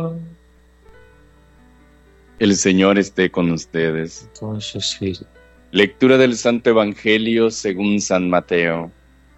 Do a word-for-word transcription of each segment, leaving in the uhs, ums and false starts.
El Señor esté con ustedes. Con su espíritu. Lectura del Santo Evangelio según San Mateo.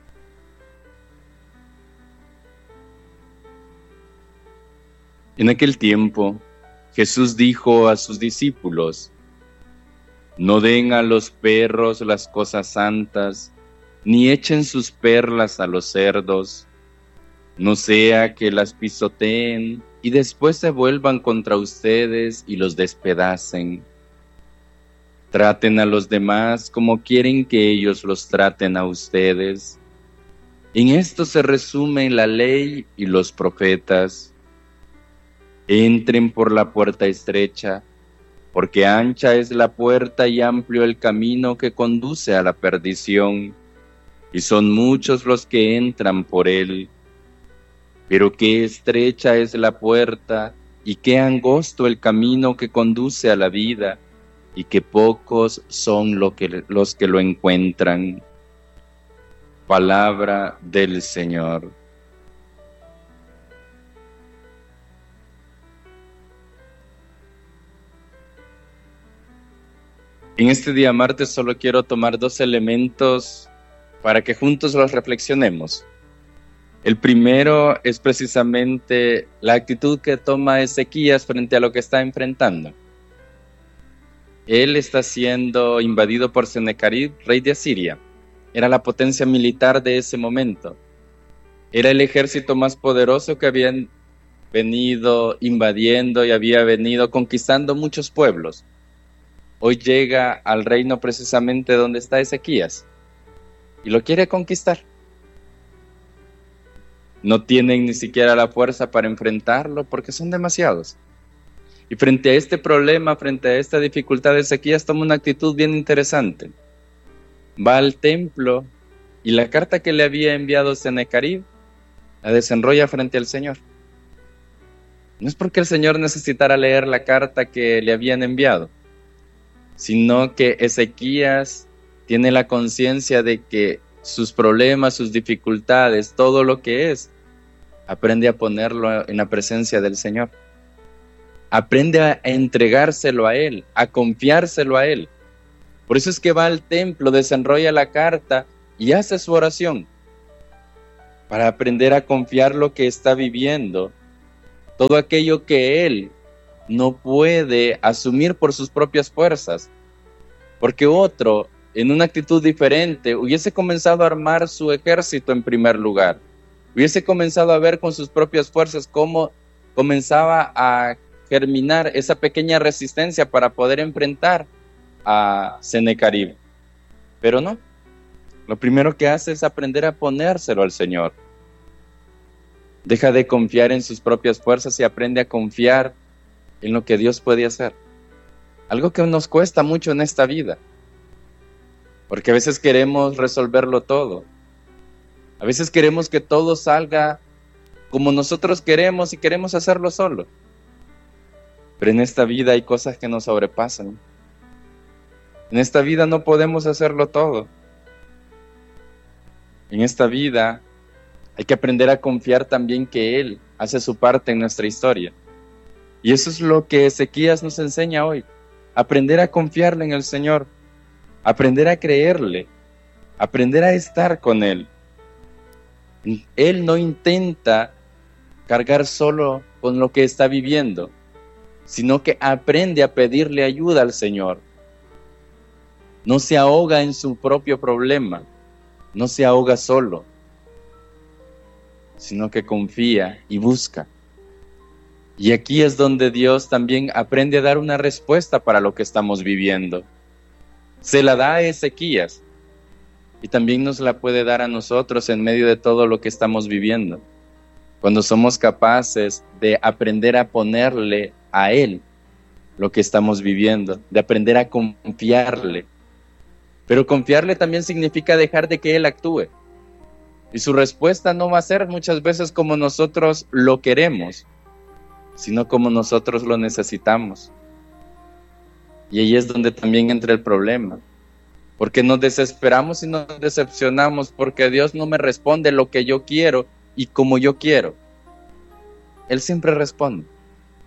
En aquel tiempo, Jesús dijo a sus discípulos: No den a los perros las cosas santas, ni echen sus perlas a los cerdos, no sea que las pisoteen y después se vuelvan contra ustedes y los despedacen. Traten a los demás como quieren que ellos los traten a ustedes. En esto se resumen la ley y los profetas. Entren por la puerta estrecha, porque ancha es la puerta y amplio el camino que conduce a la perdición, y son muchos los que entran por él. Pero qué estrecha es la puerta y qué angosto el camino que conduce a la vida, y qué pocos son lo que, los que lo encuentran. Palabra del Señor. En este día martes solo quiero tomar dos elementos para que juntos los reflexionemos. El primero es precisamente la actitud que toma Ezequías frente a lo que está enfrentando. Él está siendo invadido por Senecarib, rey de Asiria. Era la potencia militar de ese momento. Era el ejército más poderoso que habían venido invadiendo y había venido conquistando muchos pueblos. Hoy llega al reino precisamente donde está Ezequías y lo quiere conquistar. No tienen ni siquiera la fuerza para enfrentarlo porque son demasiados. Y frente a este problema, frente a esta dificultad, Ezequías toma una actitud bien interesante. Va al templo y la carta que le había enviado Senecarib la desenrolla frente al Señor. No es porque el Señor necesitara leer la carta que le habían enviado, sino que Ezequías tiene la conciencia de que sus problemas, sus dificultades, todo lo que es, aprende a ponerlo en la presencia del Señor. Aprende a entregárselo a Él, a confiárselo a Él. Por eso es que va al templo, desenrolla la carta y hace su oración para aprender a confiar lo que está viviendo, todo aquello que Él no puede asumir por sus propias fuerzas, porque otro, en una actitud diferente, hubiese comenzado a armar su ejército en primer lugar, hubiese comenzado a ver con sus propias fuerzas cómo comenzaba a germinar esa pequeña resistencia para poder enfrentar a Senecarib. Pero no, lo primero que hace es aprender a ponérselo al Señor. Deja de confiar en sus propias fuerzas y aprende a confiar en lo que Dios puede hacer. Algo que nos cuesta mucho en esta vida, porque a veces queremos resolverlo todo. A veces queremos que todo salga como nosotros queremos y queremos hacerlo solo. Pero en esta vida hay cosas que nos sobrepasan. En esta vida no podemos hacerlo todo. En esta vida hay que aprender a confiar también que Él hace su parte en nuestra historia. Y eso es lo que Ezequías nos enseña hoy. Aprender a confiarle en el Señor. Aprender a creerle. Aprender a estar con Él. Él no intenta cargar solo con lo que está viviendo, sino que aprende a pedirle ayuda al Señor. No se ahoga en su propio problema, no se ahoga solo, sino que confía y busca. Y aquí es donde Dios también aprende a dar una respuesta para lo que estamos viviendo. Se la da a Ezequías y también nos la puede dar a nosotros en medio de todo lo que estamos viviendo. Cuando somos capaces de aprender a ponerle a Él lo que estamos viviendo, de aprender a confiarle. Pero confiarle también significa dejar de que Él actúe. Y su respuesta no va a ser muchas veces como nosotros lo queremos, sino como nosotros lo necesitamos. Y ahí es donde también entra el problema, porque nos desesperamos y nos decepcionamos porque Dios no me responde lo que yo quiero y como yo quiero. Él siempre responde.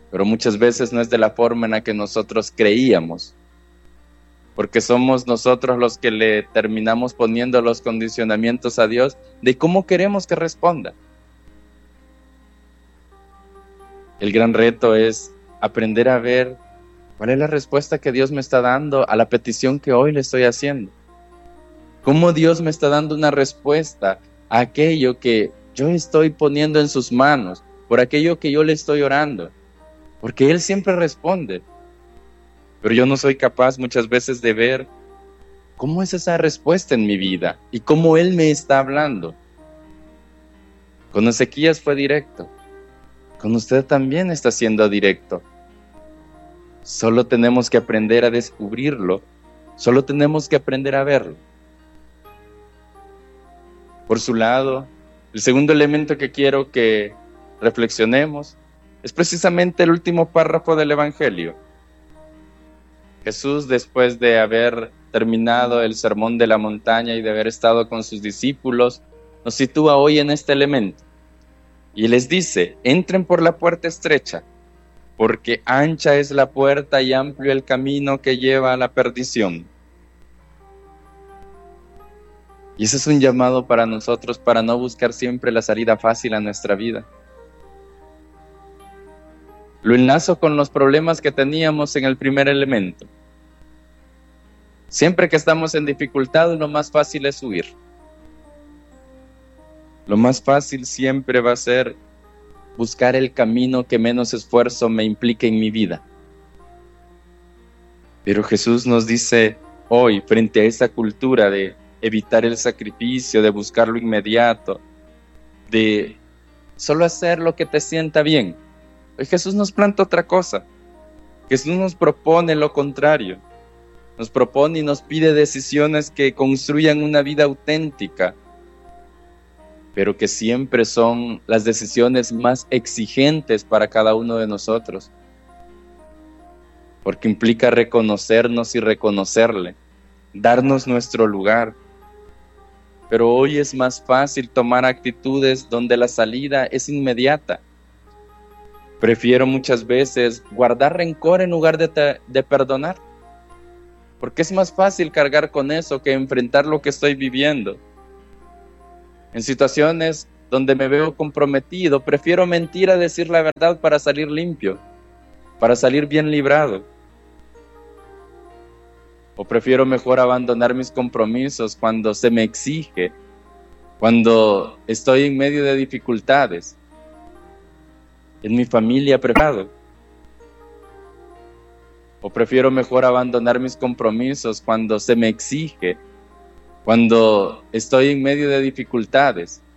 pero muchas veces no es de la forma en la que nosotros creíamos, porque somos nosotros los que le terminamos poniendo los condicionamientos a Dios de cómo queremos que responda. El gran reto es aprender a ver cuál es la respuesta que Dios me está dando a la petición que hoy le estoy haciendo. Cómo Dios me está dando una respuesta a aquello que yo estoy poniendo en sus manos, por aquello que yo le estoy orando, porque Él siempre responde. Pero yo no soy capaz muchas veces de ver cómo es esa respuesta en mi vida y cómo Él me está hablando. Con Ezequías fue directo, con usted también está siendo directo. Solo tenemos que aprender a descubrirlo, solo tenemos que aprender a verlo. Por su lado, el segundo elemento que quiero que reflexionemos es precisamente el último párrafo del Evangelio. Jesús, después de haber terminado el sermón de la montaña y de haber estado con sus discípulos, nos sitúa hoy en este elemento. Y les dice, entren por la puerta estrecha, porque ancha es la puerta y amplio el camino que lleva a la perdición. Y ese es un llamado para nosotros, para no buscar siempre la salida fácil a nuestra vida. Lo enlazo con los problemas que teníamos en el primer elemento. Siempre que estamos en dificultad, lo más fácil es huir. Lo más fácil siempre va a ser buscar el camino que menos esfuerzo me implique en mi vida. Pero Jesús nos dice hoy, frente a esa cultura de evitar el sacrificio, de buscar lo inmediato, de solo hacer lo que te sienta bien. Hoy Jesús nos planta otra cosa. Jesús nos propone lo contrario. Nos propone y nos pide decisiones que construyan una vida auténtica, pero que siempre son las decisiones más exigentes para cada uno de nosotros, porque implica reconocernos y reconocerle, darnos nuestro lugar. Pero hoy es más fácil tomar actitudes donde la salida es inmediata. Prefiero muchas veces guardar rencor en lugar de, te- de perdonar, porque es más fácil cargar con eso que enfrentar lo que estoy viviendo. En situaciones donde me veo comprometido, prefiero mentir a decir la verdad para salir limpio, para salir bien librado. O prefiero mejor abandonar mis compromisos cuando se me exige, cuando estoy en medio de dificultades. En mi familia preparado. O prefiero mejor abandonar mis compromisos cuando se me exige, cuando estoy en medio de dificultades.